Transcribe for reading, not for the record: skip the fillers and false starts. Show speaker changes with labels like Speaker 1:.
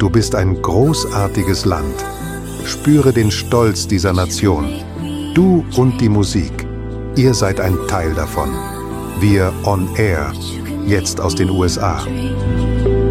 Speaker 1: Du bist ein großartiges Land. Spüre den Stolz dieser Nation. Du und die Musik. Ihr seid ein Teil davon. Wir On Air, jetzt aus den USA.